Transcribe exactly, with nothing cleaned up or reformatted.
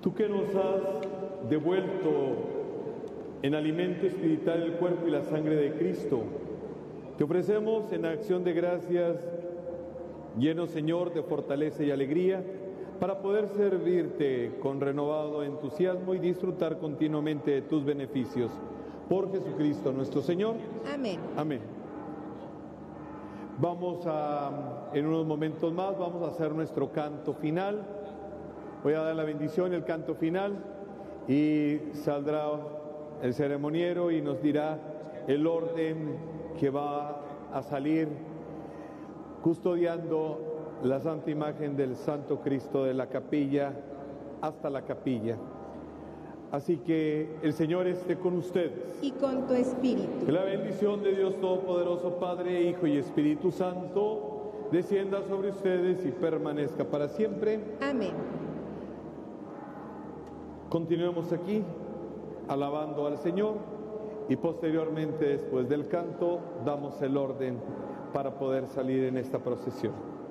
Tú que nos has devuelto en alimento espiritual el cuerpo y la sangre de Cristo, te ofrecemos en acción de gracias, lleno, Señor, de fortaleza y alegría, para poder servirte con renovado entusiasmo y disfrutar continuamente de tus beneficios. Por Jesucristo nuestro Señor. Amén. Amén. Vamos a, en unos momentos más, vamos a hacer nuestro canto final. Voy a dar la bendición, el canto final, y saldrá el ceremoniero y nos dirá el orden que va a salir custodiando la santa imagen del Santo Cristo de la capilla hasta la capilla. Así que el Señor esté con ustedes. Y con tu espíritu. Que la bendición de Dios Todopoderoso, Padre, Hijo y Espíritu Santo, descienda sobre ustedes y permanezca para siempre. Amén. Continuemos aquí, alabando al Señor, y posteriormente, después del canto, damos el orden para poder salir en esta procesión.